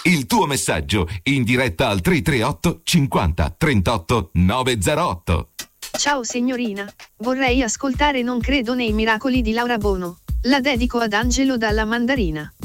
Il tuo messaggio in diretta al 338 50 38 908. Ciao signorina, vorrei ascoltare Non credo nei miracoli di Laura Bono. La dedico ad Angelo dalla Mandarina.